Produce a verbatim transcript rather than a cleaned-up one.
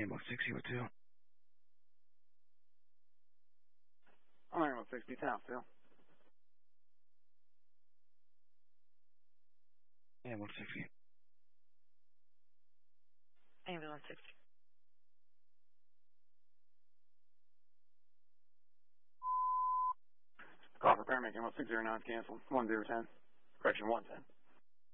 Ambulance sixty oh two. Ambulance sixty, Townsville. Ambulance sixty. Ambulance sixty. Call for paramedic, ambulance six zero nine, cancel. one zero ten. Correction, one ten.